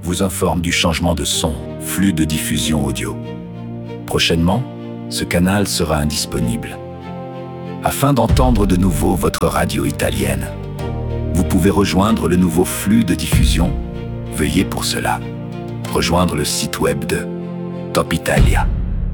vous informe du changement de son, flux de diffusion audio. Prochainement, ce canal sera indisponible. Afin d'entendre de nouveau votre radio italienne, vous pouvez rejoindre le nouveau flux de diffusion. Veuillez pour cela rejoindre le site web de Top Italia.